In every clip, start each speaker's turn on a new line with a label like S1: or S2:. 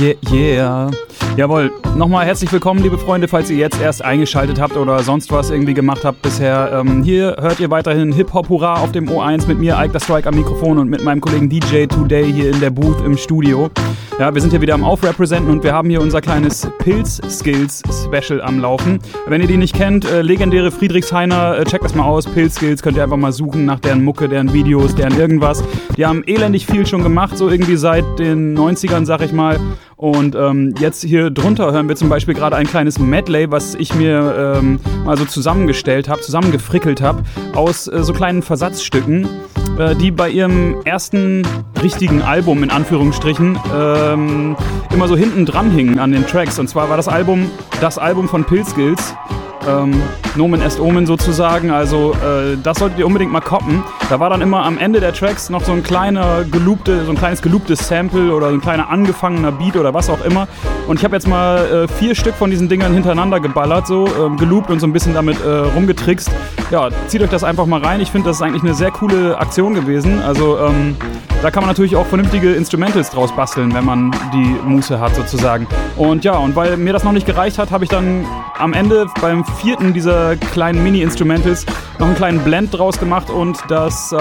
S1: Yeah. Jawohl, nochmal herzlich willkommen, liebe Freunde, falls ihr jetzt erst eingeschaltet habt oder sonst was irgendwie gemacht habt bisher. Hier hört ihr weiterhin Hip-Hop-Hurra auf dem O1 mit mir, Ike the Strike am Mikrofon und mit meinem Kollegen DJ Today hier in der Booth im Studio. Ja, wir sind hier wieder am Aufrepresenten und wir haben hier unser kleines Pilz-Skills-Special am Laufen. Wenn ihr die nicht kennt, legendäre Friedrichshainer, checkt das mal aus, Pilz-Skills, könnt ihr einfach mal suchen nach deren Mucke, deren Videos, deren irgendwas. Die haben elendig viel schon gemacht, so irgendwie seit den 90ern, sag ich mal. Und jetzt hier drunter hören wir zum Beispiel gerade ein kleines Medley, was ich mir mal so zusammengefrickelt habe, aus so kleinen Versatzstücken, die bei ihrem ersten richtigen Album, in Anführungsstrichen, immer so hinten dran hingen an den Tracks. Und zwar war das Album von Pilz-Skills. Nomen est Omen sozusagen, also das solltet ihr unbedingt mal koppen. Da war dann immer am Ende der Tracks noch so ein kleines gelooptes Sample oder so ein kleiner angefangener Beat oder was auch immer. Und ich habe jetzt mal 4 Stück von diesen Dingern hintereinander geballert, so geloopt und so ein bisschen damit rumgetrickst. Ja, zieht euch das einfach mal rein. Ich finde, das ist eigentlich eine sehr coole Aktion gewesen. Also da kann man natürlich auch vernünftige Instrumentals draus basteln, wenn man die Muße hat sozusagen. Und ja, und weil mir das noch nicht gereicht hat, habe ich dann am Ende beim 4. dieser kleinen Mini-Instrumentals noch einen kleinen Blend draus gemacht und das,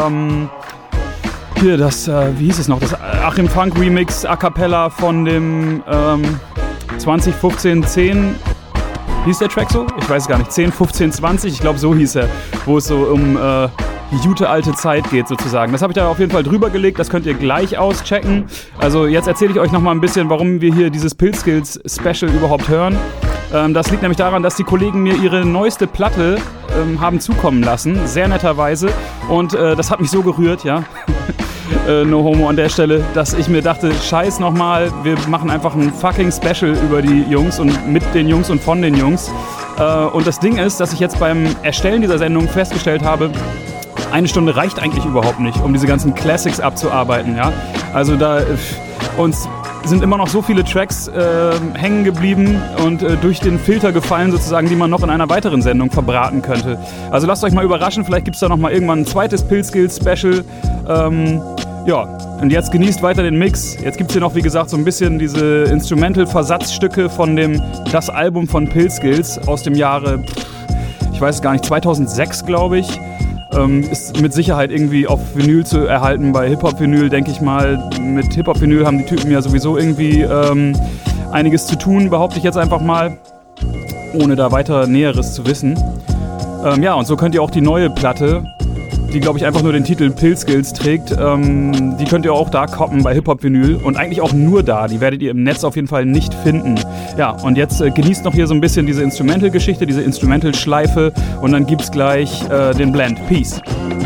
S1: wie hieß es noch, das Achim Funk Remix A Cappella von dem 2015-10, hieß der Track so? Ich weiß es gar nicht, 10, 15, 20, ich glaube so hieß er, wo es so um die gute alte Zeit geht sozusagen. Das habe ich da auf jeden Fall drüber gelegt, das könnt ihr gleich auschecken. Also jetzt erzähle ich euch nochmal ein bisschen, warum wir hier dieses Pilz-Skills Special überhaupt hören. Das liegt nämlich daran, dass die Kollegen mir ihre neueste Platte haben zukommen lassen, sehr netterweise. Und das hat mich so gerührt, ja, no homo an der Stelle, dass ich mir dachte, scheiß nochmal, wir machen einfach ein fucking Special über die Jungs und mit den Jungs und von den Jungs. Und das Ding ist, dass ich jetzt beim Erstellen dieser Sendung festgestellt habe, 1 Stunde reicht eigentlich überhaupt nicht, um diese ganzen Classics abzuarbeiten, ja. Also da uns sind immer noch so viele Tracks hängen geblieben und durch den Filter gefallen sozusagen, die man noch in einer weiteren Sendung verbraten könnte. Also lasst euch mal überraschen, vielleicht gibt es da noch mal irgendwann ein zweites Pilz-Skills-Special. Ja, und jetzt genießt weiter den Mix. Jetzt gibt es hier noch, wie gesagt, so ein bisschen diese Instrumental-Versatzstücke von das Album von Pilz-Skills aus dem Jahre, ich weiß gar nicht, 2006, glaube ich. Ist mit Sicherheit irgendwie auf Vinyl zu erhalten, bei Hip-Hop-Vinyl, denke ich mal. Mit Hip-Hop-Vinyl haben die Typen ja sowieso irgendwie einiges zu tun, behaupte ich jetzt einfach mal, ohne da weiter Näheres zu wissen. Ja, und so könnt ihr auch die neue Platte, die, glaube ich, einfach nur den Titel Pilz-Skills trägt, die könnt ihr auch da koppen bei Hip-Hop-Vinyl und eigentlich auch nur da. Die werdet ihr im Netz auf jeden Fall nicht finden. Ja, und jetzt genießt noch hier so ein bisschen diese Instrumental-Geschichte, diese Instrumental-Schleife und dann gibt's gleich den Blend. Peace.